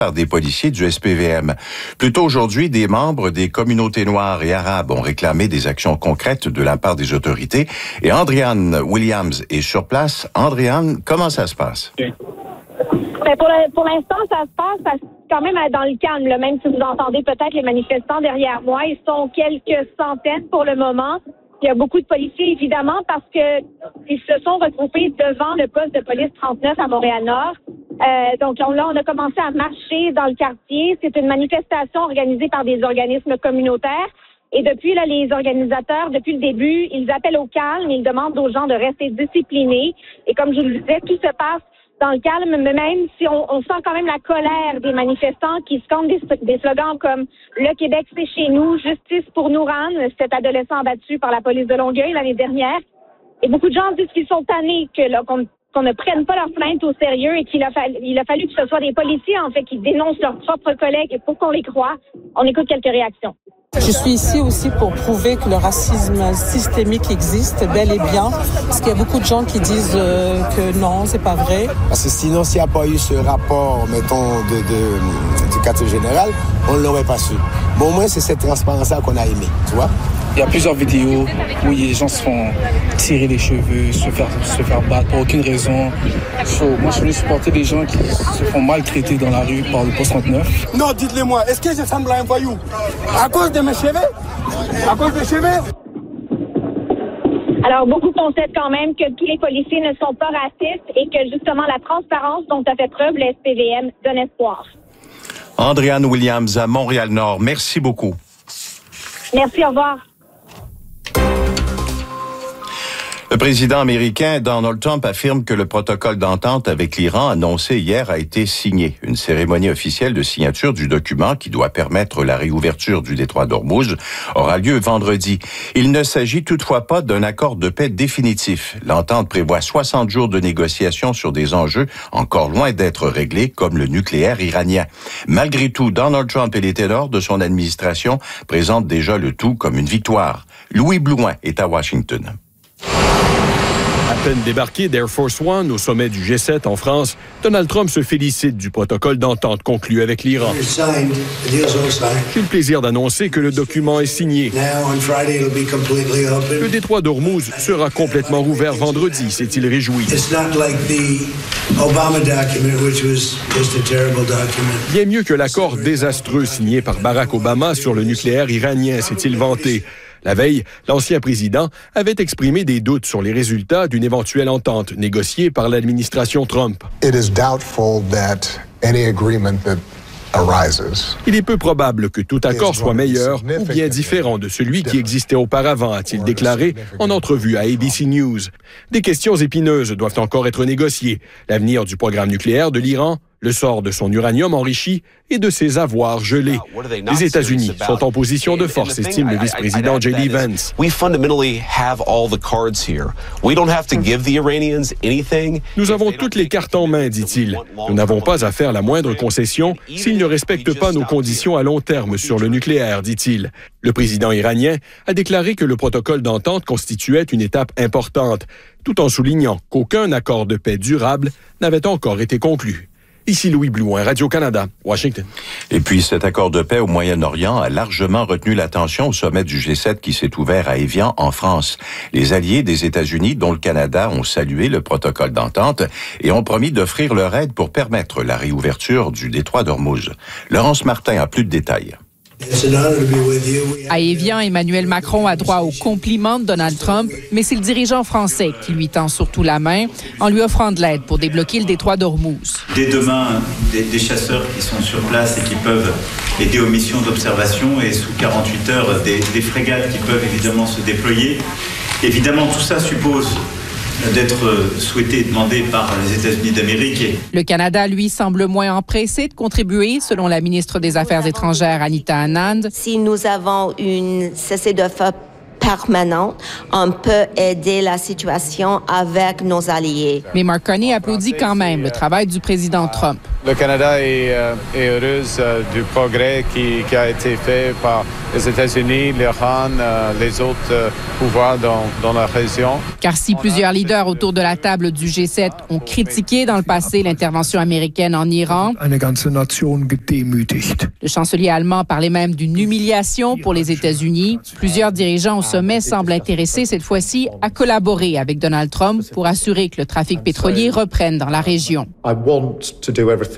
par des policiers du SPVM. Plus tôt aujourd'hui, des membres des communautés noires et arabes ont réclamé des actions concrètes de la part des autorités. Et Andréane Williams est sur place. Andréane, comment ça se passe? Ben pour l'instant, ça se passe quand même dans le calme. Là. Même si vous entendez peut-être les manifestants derrière moi, ils sont quelques centaines pour le moment. Il y a beaucoup de policiers, évidemment, parce que ils se sont regroupés devant le poste de police 39 à Montréal-Nord. Donc là, on a commencé à marcher dans le quartier. C'est une manifestation organisée par des organismes communautaires. Et depuis, là, les organisateurs, depuis le début, ils appellent au calme. Ils demandent aux gens de rester disciplinés. Et comme je vous le disais, tout se passe dans le calme, mais même si on sent quand même la colère des manifestants qui scandent des slogans comme « Le Québec, c'est chez nous »,« Justice pour Nouran », cet adolescent abattu par la police de Longueuil l'année dernière. Et beaucoup de gens disent qu'ils sont tannés qu'on ne prenne pas leurs plaintes au sérieux et il a fallu que ce soit des policiers, en fait, qui dénoncent leurs propres collègues et pour qu'on les croie. On écoute quelques réactions. Je suis ici aussi pour prouver que le racisme systémique existe bel et bien, parce qu'il y a beaucoup de gens qui disent que non, c'est pas vrai. Parce que sinon, s'il n'y a pas eu ce rapport, mettons, du quartier général, on ne l'aurait pas su. Mais au moins, c'est cette transparence-là qu'on a aimée, tu vois. Il y a plusieurs vidéos où les gens se font tirer les cheveux, se faire battre pour aucune raison. Moi, je voulais supporter des gens qui se font maltraiter dans la rue par le poste 39. Non, dites-le-moi, est-ce que je semble un voyou? À cause de mes cheveux? À cause des cheveux? Alors, beaucoup concèdent quand même que tous les policiers ne sont pas racistes et que justement la transparence dont a fait preuve le SPVM donne espoir. Andréane Williams à Montréal-Nord, merci beaucoup. Merci, au revoir. Le président américain Donald Trump affirme que le protocole d'entente avec l'Iran annoncé hier a été signé. Une cérémonie officielle de signature du document qui doit permettre la réouverture du détroit d'Ormuz aura lieu vendredi. Il ne s'agit toutefois pas d'un accord de paix définitif. L'entente prévoit 60 jours de négociations sur des enjeux encore loin d'être réglés, comme le nucléaire iranien. Malgré tout, Donald Trump et les ténors de son administration présentent déjà le tout comme une victoire. Louis Blouin est à Washington. À peine débarqué d'Air Force One au sommet du G7 en France, Donald Trump se félicite du protocole d'entente conclu avec l'Iran. J'ai le plaisir d'annoncer que le document est signé. Le détroit d'Ormuz sera complètement rouvert vendredi, s'est-il réjoui. Bien mieux que l'accord désastreux signé par Barack Obama sur le nucléaire iranien, s'est-il vanté. La veille, l'ancien président avait exprimé des doutes sur les résultats d'une éventuelle entente négociée par l'administration Trump. Il est peu probable que tout accord soit meilleur ou bien différent de celui qui existait auparavant, a-t-il déclaré en entrevue à ABC News. Des questions épineuses doivent encore être négociées. L'avenir du programme nucléaire de l'Iran, le sort de son uranium enrichi et de ses avoirs gelés. Les États-Unis sont en position de force, estime le vice-président J.D. Vance. Nous avons toutes les cartes en main, dit-il. Nous n'avons pas à faire la moindre concession s'ils ne respectent pas nos conditions à long terme sur le nucléaire, dit-il. Le président iranien a déclaré que le protocole d'entente constituait une étape importante, tout en soulignant qu'aucun accord de paix durable n'avait encore été conclu. Ici Louis Blouin, Radio-Canada, Washington. Et puis, cet accord de paix au Moyen-Orient a largement retenu l'attention au sommet du G7 qui s'est ouvert à Évian, en France. Les alliés des États-Unis, dont le Canada, ont salué le protocole d'entente et ont promis d'offrir leur aide pour permettre la réouverture du détroit d'Ormuz. Laurence Martin a plus de détails. À Évian, Emmanuel Macron a droit aux compliments de Donald Trump, mais c'est le dirigeant français qui lui tend surtout la main en lui offrant de l'aide pour débloquer le détroit d'Ormuz. Dès demain, des chasseurs qui sont sur place et qui peuvent aider aux missions d'observation et sous 48 heures, des frégates qui peuvent évidemment se déployer. Évidemment, tout ça suppose d'être souhaité et demandé par les États-Unis d'Amérique. Le Canada, lui, semble moins empressé de contribuer, selon la ministre des Affaires étrangères, Anita Anand. Si nous avons une cessez-le-feu permanente, on peut aider la situation avec nos alliés. Mais Mark Carney applaudit quand même le travail du président Trump. Le Canada est heureuse du progrès qui a été fait par les États-Unis, l'Iran, les autres pouvoirs dans la région. Car si plusieurs leaders autour de la table du G7 ont critiqué dans le passé l'intervention américaine en Iran, le chancelier allemand parlait même d'une humiliation pour les États-Unis. Plusieurs dirigeants au sommet semblent intéressés cette fois-ci à collaborer avec Donald Trump pour assurer que le trafic pétrolier reprenne dans la région.